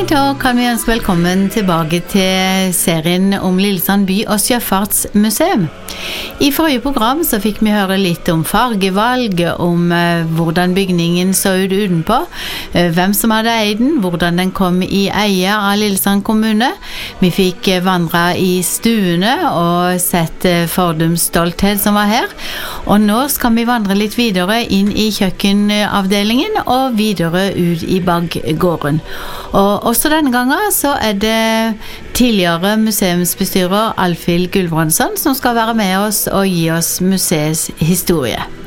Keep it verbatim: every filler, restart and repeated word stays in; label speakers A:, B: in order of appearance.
A: Da kan vi ønske velkommen tilbake til serien om Lillesand by- og sjøfartsmuseum. I forrige program så fikk vi høre litt om fargevalg, om eh, hvordan bygningen så ut utenpå, eh, hvem som hadde eid den, hvordan den kom i eie av Lillesand kommune. Vi fikk eh, vandre i stuene og sett eh, Fordums stolthet som var her. Og nå skal vi vandre litt videre inn i kjøkkenavdelingen og videre ut i bakgården. Og også denne gangen så er det tidligere museumsbestyrer Alfhild Gulbrandsen som skal være med oss og gi oss museets historie.